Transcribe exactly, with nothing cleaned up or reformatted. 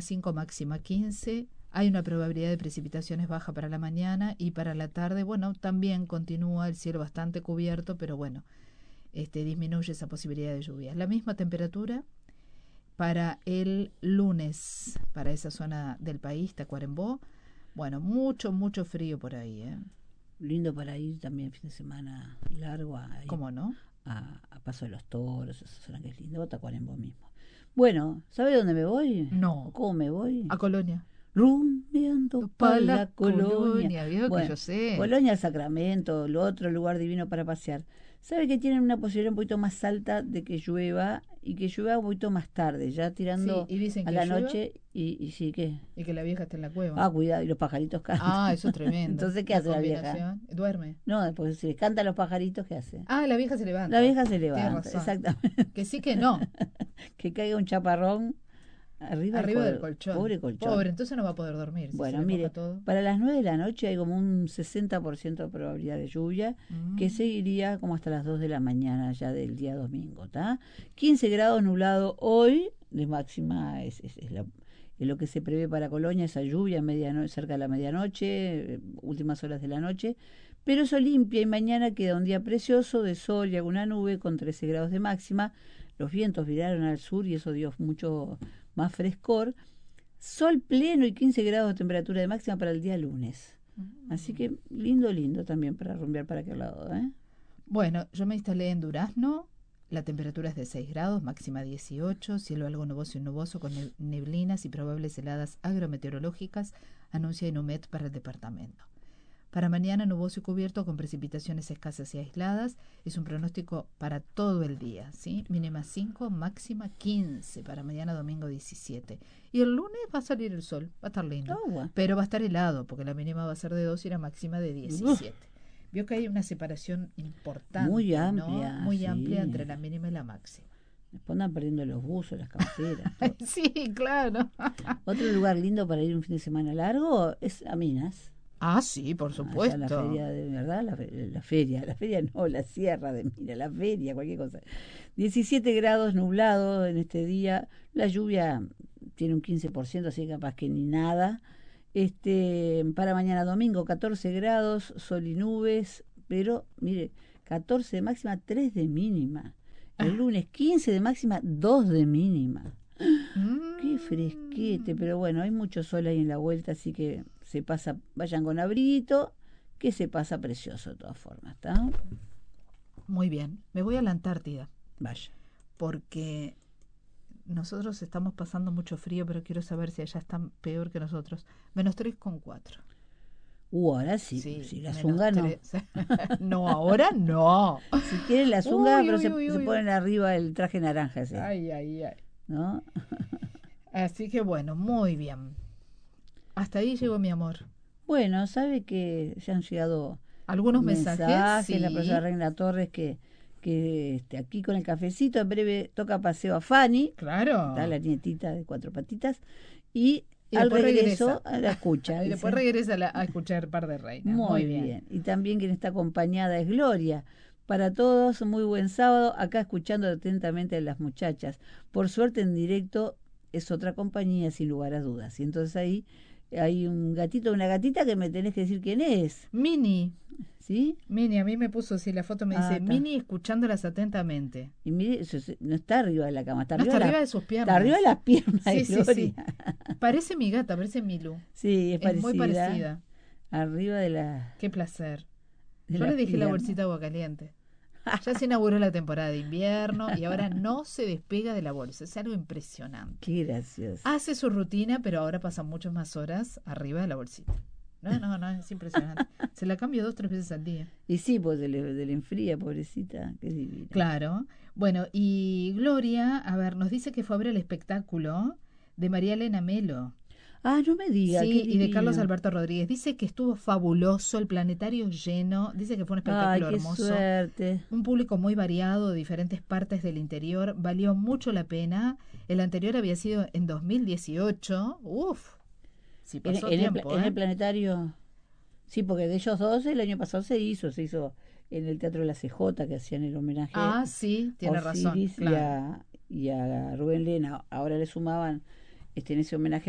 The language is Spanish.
cinco, máxima quince. Hay una probabilidad de precipitaciones baja para la mañana y para la tarde, bueno, también continúa el cielo bastante cubierto, pero bueno, este, disminuye esa posibilidad de lluvias. La misma temperatura para el lunes, para esa zona del país, Tacuarembó. Bueno, mucho, mucho frío por ahí, ¿eh? Lindo para ir también fin de semana largo. A, ¿Cómo no? A, a Paso de los Toros, esa zona que es lindo, Tacuarembó mismo. Bueno, ¿sabe dónde me voy? No. ¿Cómo me voy? A Colonia. Rumbeando para la Colonia. Colonia, vio bueno, que yo sé. Colonia, Sacramento, el otro lugar divino para pasear. ¿Sabe que tienen una posibilidad un poquito más alta de que llueva y que llueva un poquito más tarde, ya tirando sí, y dicen a que la llueva, noche y, y sí, ¿qué? Y que la vieja está en la cueva. Ah, cuidado, y los pajaritos cantan. Ah, eso es tremendo. Entonces, ¿qué hace la vieja? Duerme. No, después si les cantan los pajaritos, ¿qué hace? Ah, la vieja se levanta. La vieja se Tiene levanta, razón. exactamente. Que sí que no. Que caiga un chaparrón arriba, arriba del, del colchón. Pobre colchón. Pobre, entonces no va a poder dormir. Si bueno, se le mire, moja todo. Para las nueve de la noche hay como un sesenta por ciento de probabilidad de lluvia, mm. que seguiría como hasta las dos de la mañana ya del día domingo, ¿tá? quince grados nublado hoy, de máxima es, es, es, la, es lo que se prevé para Colonia, esa lluvia mediano, cerca de la medianoche, últimas horas de la noche, pero eso limpia y mañana queda un día precioso de sol y alguna nube con trece grados de máxima. Los vientos viraron al sur y eso dio mucho más frescor. Sol pleno y quince grados de temperatura de máxima para el día lunes. Así que lindo, lindo también para rumbear para aquel lado, ¿eh? Bueno, yo me instalé en Durazno. La temperatura es de seis grados, máxima dieciocho, cielo algo nuboso y nuboso con neblinas y probables heladas agrometeorológicas, anuncia Inumet para el departamento. Para mañana nuboso y cubierto con precipitaciones escasas y aisladas. Es un pronóstico para todo el día, ¿sí? Mínima cinco, máxima quince para mañana domingo diecisiete. Y el lunes va a salir el sol, va a estar lindo. Oh, wow. Pero va a estar helado porque la mínima va a ser de dos y la máxima de diecisiete. Uf. Vio que hay una separación importante, muy amplia, ¿no? Muy sí. amplia entre la mínima y la máxima. Después andan perdiendo los buzos, las carteras. Sí, claro. Otro lugar lindo para ir un fin de semana largo es a Minas. Ah, sí, por supuesto. Ah, la feria de verdad, la, la feria, la feria no, la sierra de Minas, la feria, cualquier cosa. diecisiete grados nublado en este día, la lluvia tiene un quince por ciento, así que capaz que ni nada. Este, para mañana domingo, catorce grados, sol y nubes, pero mire, catorce de máxima, tres de mínima. El lunes, quince de máxima, dos de mínima. Mm. Qué fresquete, pero bueno, hay mucho sol ahí en la vuelta, así que se pasa, vayan con abriguito, que se pasa precioso de todas formas, ¿está? Muy bien, me voy a la Antártida. Vaya. Porque nosotros estamos pasando mucho frío, pero quiero saber si allá están peor que nosotros. Menos tres con cuatro. Uh, ahora sí, sí, sí la zunga no. No, ahora no. Si quieren la zunga, uy, pero uy, se, uy, se uy, ponen arriba el traje naranja ese. Ay, ay, ay. ¿No? Así que bueno, muy bien. Hasta ahí llegó mi amor. Bueno, sabe que ya han llegado algunos mensajes. mensajes sí. La profesora Reina Torres que, que este, aquí con el cafecito en breve toca paseo a Fanny. Claro. Está la nietita de cuatro patitas. Y, y al regreso regresa. la escucha. Y después regresa a, la, a escuchar Par de Reinas. Muy, muy bien. bien. Y también quien está acompañada es Gloria. Para todos, muy buen sábado. Acá escuchando atentamente a las muchachas. Por suerte en directo es otra compañía sin lugar a dudas. Y entonces ahí hay un gatito, una gatita que me tenés que decir quién es. Mini. ¿Sí? Mini, a mí me puso así la foto, me ah, dice, está. Mini escuchándolas atentamente. Y mire, eso, no está arriba de la cama, está no arriba, está de, arriba la, de sus piernas. Está arriba de las piernas sí, de sí, Gloria. Sí. Parece mi gata, parece Milu. Sí, es, es parecida. muy parecida. Arriba de la... Qué placer. De Yo la le dejé pierna. la bolsita de agua caliente. Ya se inauguró la temporada de invierno y ahora no se despega de la bolsa. Es algo impresionante. Qué gracioso. Hace su rutina, pero ahora pasan muchas más horas arriba de la bolsita. No, no, no, es impresionante. Se la cambio dos, tres veces al día. Y sí, pues se le, se le enfría, pobrecita. Qué divina. Claro. Bueno, y Gloria, a ver, nos dice que fue a ver el espectáculo de María Elena Melo. Ah, no me diga. Sí, qué y divino. de Carlos Alberto Rodríguez. Dice que estuvo fabuloso, el planetario lleno. Dice que fue un espectáculo Ay, qué hermoso. Suerte. Un público muy variado de diferentes partes del interior. Valió mucho la pena. El anterior había sido en dos mil dieciocho. Uf, si pasó en, en tiempo. El, ¿eh? En el planetario. Sí, porque de ellos dos el año pasado se hizo. Se hizo en el Teatro de la C J, que hacían el homenaje ah, sí, tiene a Osiris razón. Claro. Y, a, y a Rubén Lena. Ahora le sumaban este, en ese homenaje